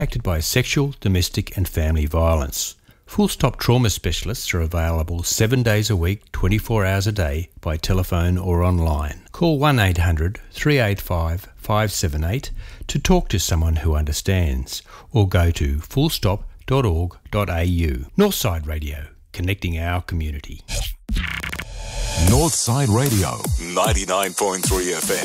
Affected by sexual, domestic and family violence. Full Stop Trauma Specialists are available 7 days a week, 24 hours a day by telephone or online. Call 1800 385 578 to talk to someone who understands, or go to fullstop.org.au. Northside Radio, connecting our community. Northside Radio, 99.3 FM.